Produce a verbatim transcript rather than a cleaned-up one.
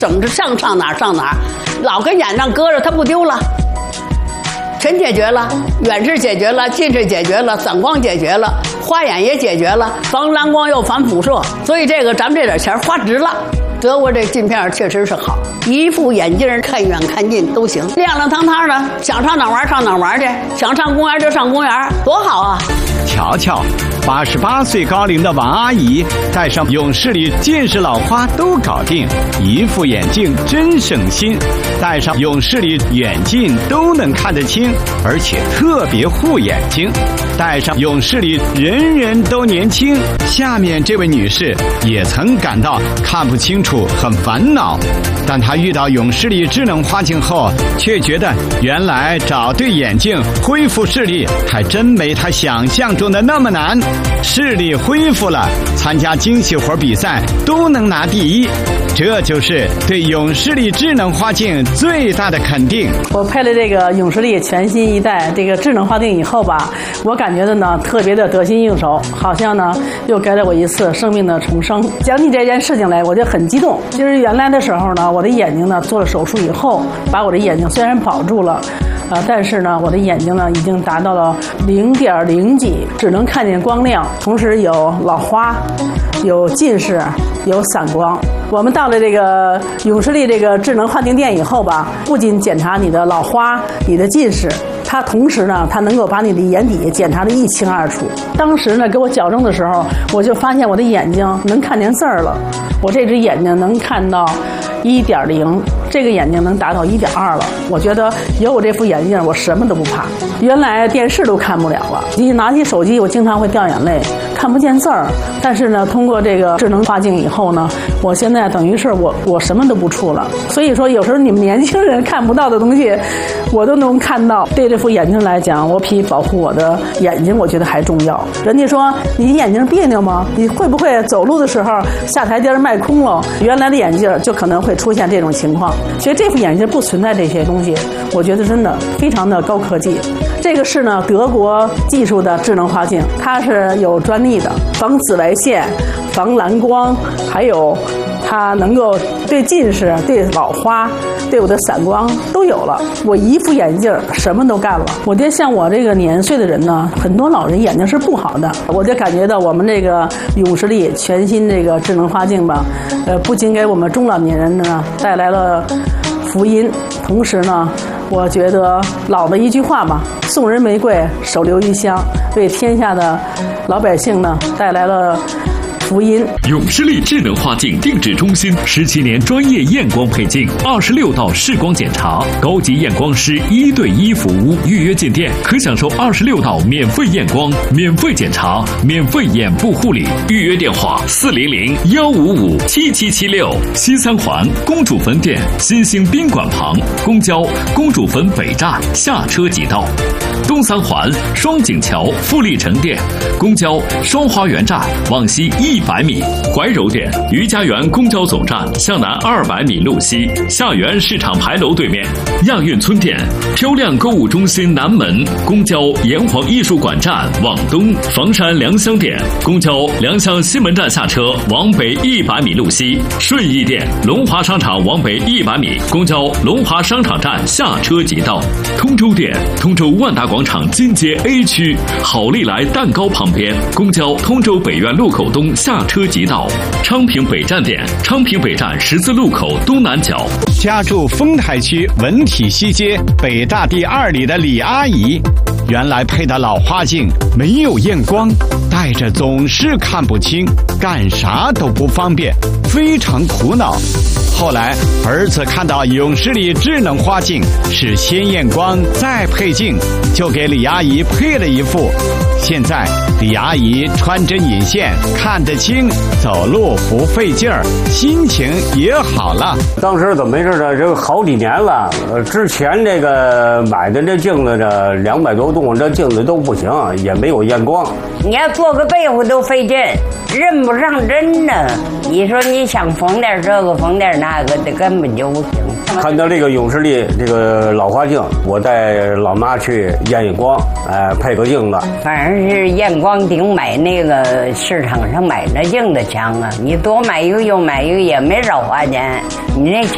整着上上哪上哪，老跟眼上搁着，它不丢了。晨解决了，远视解决了，近视解决了，散光解决了，花眼也解决了，防蓝光又防辐射，所以这个咱们这点钱花值了。德国这镜片确实是好，一副眼镜看远看近都行，亮亮堂堂的，想上哪玩上哪玩去，想上公园就上公园，多好啊！ 瞧瞧，八十八岁高龄的王阿姨戴上永视里近视老花都搞定，一副眼镜真省心，戴上永视里远近都能看得清，而且特别护眼睛。戴上永视里人人都年轻。下面这位女士也曾感到看不清楚很烦恼，但她遇到永视力智能花镜后，却觉得原来找对眼镜恢复视力还真没她想象中的那么难。视力恢复了，参加精细活比赛都能拿第一，这就是对永视力智能花镜最大的肯定。 我配了这个永视力全新一代这个智能花镜以后吧，我感觉的呢特别的得心应手，好像呢又给了我一次生命的重生。讲起这件事情来，我就很激动。就是原来的时候呢，我的眼睛呢做了手术以后，把我的眼睛虽然保住了。呃，但是呢，我的眼睛呢已经达到了零点零几，只能看见光亮，同时有老花，有近视，有散光。我们到了这个永视力这个智能花镜店以后吧，不仅检查你的老花、你的近视，它同时呢，它能够把你的眼底检查得一清二楚。当时呢，给我矫正的时候，我就发现我的眼睛能看见字儿了，我这只眼睛能看到一点零。这个眼睛能达到一点二了，我觉得有我这副眼镜，我什么都不怕。原来电视都看不了了，一拿起手机，我经常会掉眼泪，看不见字儿。但是呢，通过这个智能花镜以后呢，我现在等于是我我什么都不触了。所以说，有时候你们年轻人看不到的东西，我都能看到。对这副眼镜来讲，我比保护我的眼睛，我觉得还重要。人家说你眼睛别扭吗？你会不会走路的时候下台阶迈空了？原来的眼镜就可能会出现这种情况。其实这副眼镜不存在这些东西，我觉得真的非常的高科技。这个是呢德国技术的智能花镜，它是有专利的，防紫外线、防蓝光，还有它能够对近视、对老花、对我的散光都有了。我一副眼镜什么都干了。我觉得像我这个年岁的人呢，很多老人眼睛是不好的，我就感觉到我们这个永视力全新这个智能花镜吧，呃，不仅给我们中老年人呢带来了福音，同时呢，我觉得老的一句话嘛，送人玫瑰，手留余香，为天下的老百姓呢带来了福音。 永视力智能花镜定制中心十七年专业验光配镜，二十六道视光检查，高级验光师一对一服务。预约进店可享受二十六道免费验光、免费检查、免费眼部护理。预约电话：四零零幺五五七七七六。西三环公主坟店新兴宾馆旁，公交公主坟北站下车即到。东三环双井桥富力城店，公交双花园站往西一百米。怀柔店余家园公交总站向南二百米路西，下园市场牌楼对面。亚运村店漂亮购物中心南门，公交炎黄艺术馆站往东。房山良乡店公交良乡西门站下车往北一百米路西。顺义店龙华商场往北一百米，公交龙华商场站下车即到。通州店通州万达广场金街 A 区好利来蛋糕旁边，公交通州北苑路口东下车即到。昌平北站店昌平北站十字路口东南角。 家住丰台区文体西街北大第二里的李阿姨，原来配的老花镜没有验光，戴着总是看不清，干啥都不方便，非常苦恼。后来儿子看到永视力智能花镜是先验光再配镜，就给李阿姨配了一副。现在李阿姨穿针引线看得清，走路不费劲儿，心情也好了。 当时怎么回事呢？这个好几年了，呃，之前这个买的这镜子呢，两百多度，这镜子都不行，也没有验光。 你要做个被子都费劲，认不上针呢。你说你想缝点这个缝点那个的，根本就不行。 看到这个永视力这个老花镜，我带老妈去验验光，哎、呃，配个镜子。 反正是验光顶买那个市场上买那镜子强啊，你多买一个又买一个也没少花钱，你那钱